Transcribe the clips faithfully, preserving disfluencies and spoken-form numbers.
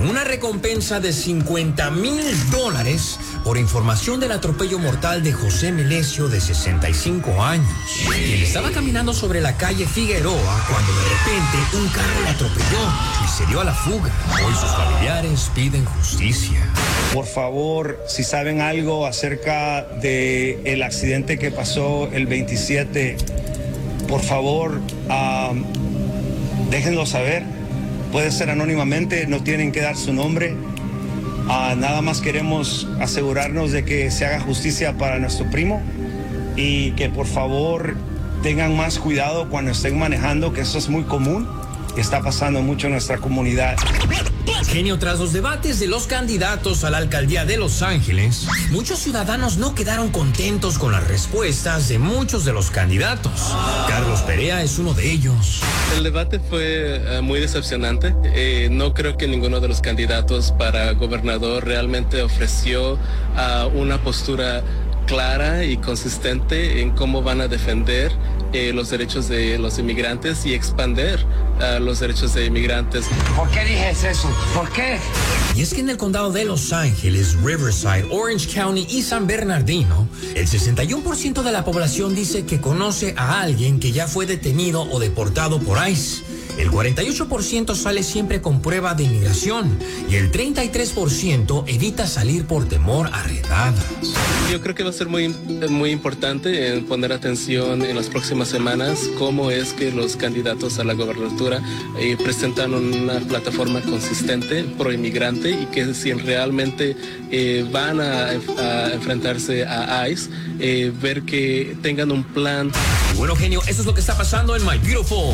una recompensa de cincuenta mil dólares por información del atropello mortal de José Melesio, de sesenta y cinco años, quien estaba caminando sobre la calle Figueroa cuando de repente un carro le atropelló y se dio a la fuga. Hoy sus familiares piden justicia. Por favor, si saben algo acerca del accidente que pasó el veintisiete, por favor, um, déjenlo saber. Puede ser anónimamente, no tienen que dar su nombre. Uh, nada más queremos asegurarnos de que se haga justicia para nuestro primo y que por favor tengan más cuidado cuando estén manejando, que eso es muy común y está pasando mucho en nuestra comunidad. Genio, tras los debates de los candidatos a la alcaldía de Los Ángeles, muchos ciudadanos no quedaron contentos con las respuestas de muchos de los candidatos. Carlos Perea es uno de ellos. El debate fue uh, muy decepcionante. Eh, no creo que ninguno de los candidatos para gobernador realmente ofreció uh, una postura clara y consistente en cómo van a defender eh, los derechos de los inmigrantes y expandir uh, los derechos de inmigrantes. ¿Por qué dices eso? ¿Por qué? Y es que en el condado de Los Ángeles, Riverside, Orange County y San Bernardino, el sesenta y uno por ciento de la población dice que conoce a alguien que ya fue detenido o deportado por ICE. El cuarenta y ocho por ciento sale siempre con prueba de inmigración y el treinta y tres por ciento evita salir por temor a redadas. Yo creo que va a ser muy, muy importante en poner atención en las próximas semanas cómo es que los candidatos a la gobernatura eh, presentan una plataforma consistente pro inmigrante y que si realmente eh, van a, a enfrentarse a ICE, eh, ver que tengan un plan. Bueno, genio, eso es lo que está pasando en My Beautiful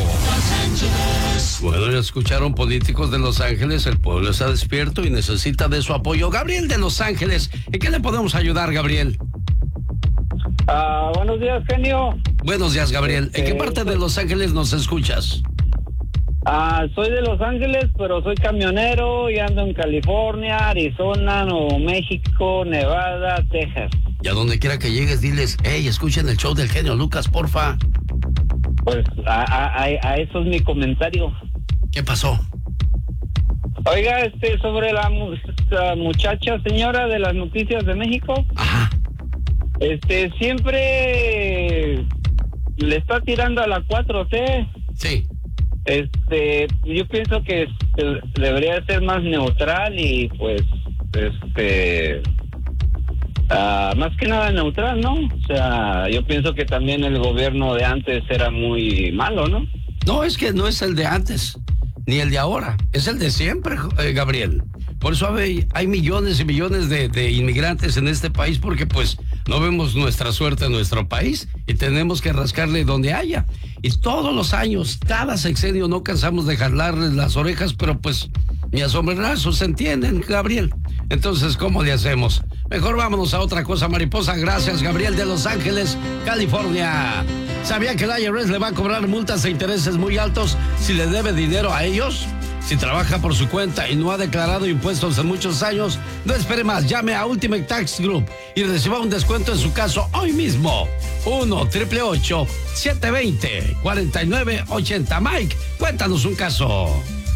Bueno, ya escucharon, políticos de Los Ángeles, el pueblo está despierto y necesita de su apoyo. Gabriel de Los Ángeles, ¿en qué le podemos ayudar, Gabriel? Uh, buenos días, genio. Buenos días, Gabriel. ¿En qué parte de Los Ángeles nos escuchas? Uh, soy de Los Ángeles, pero soy camionero y ando en California, Arizona, Nuevo México, Nevada, Texas. Y a donde quiera que llegues, diles, hey, escuchen el show del genio Lucas, porfa. Pues a, a, a eso es mi comentario. ¿Qué pasó? Oiga, este, sobre la, la muchacha señora de las noticias de México. Ajá. Este, siempre le está tirando a la cuatro T. Sí. Este, yo pienso que este, debería ser más neutral y pues, este... Uh, más que nada neutral, ¿no? O sea, yo pienso que también el gobierno de antes era muy malo, ¿no? No, es que no es el de antes, ni el de ahora, es el de siempre, eh, Gabriel. Por eso hay, hay millones y millones de, de inmigrantes en este país, porque pues no vemos nuestra suerte en nuestro país y tenemos que rascarle donde haya. Y todos los años, cada sexenio, no cansamos de jalarles las orejas, pero pues ni a sombrerazos se entienden, Gabriel. Entonces, ¿cómo le hacemos? Mejor vámonos a otra cosa, mariposa. Gracias, Gabriel de Los Ángeles, California. ¿Sabía que el I R S le va a cobrar multas e intereses muy altos si le debe dinero a ellos? Si trabaja por su cuenta y no ha declarado impuestos en muchos años, no espere más. Llame a Ultimate Tax Group y reciba un descuento en su caso hoy mismo. uno, ocho ocho ocho, siete dos cero, cuatro nueve ocho cero. Mike, cuéntanos un caso.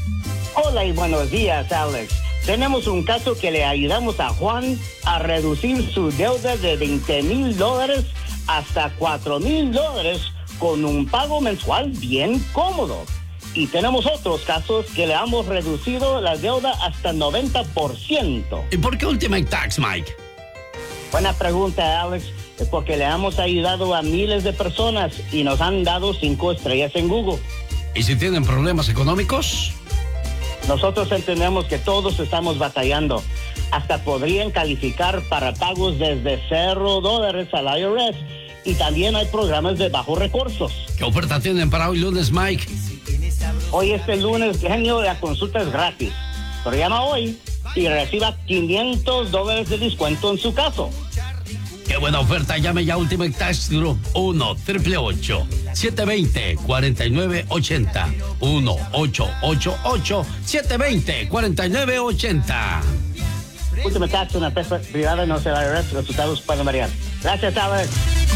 Hola y buenos días, Alex. Tenemos un caso que le ayudamos a Juan a reducir su deuda de veinte mil dólares hasta cuatro mil dólares con un pago mensual bien cómodo. Y tenemos otros casos que le hemos reducido la deuda hasta noventa por ciento. ¿Y por qué Ultimate Tax, Mike? Buena pregunta, Alex. Es porque le hemos ayudado a miles de personas y nos han dado cinco estrellas en Google. ¿Y si tienen problemas económicos? Nosotros entendemos que todos estamos batallando. Hasta podrían calificar para pagos desde cero dólares al I R S. Y también hay programas de bajos recursos. ¿Qué oferta tienen para hoy lunes, Mike? Hoy este lunes, genio, la consulta es gratis. Pero llama hoy y reciba quinientos dólares de descuento en su caso. Qué buena oferta. Llame ya a Ultimate Tax Group. uno, ocho ocho ocho, siete dos cero, cuatro nueve ocho cero. uno, ocho ocho ocho, siete dos cero, cuatro nueve ocho cero. Ultimate Tax, una empresa privada, no se va a I R S. Resultados pueden variar. Gracias, Alex.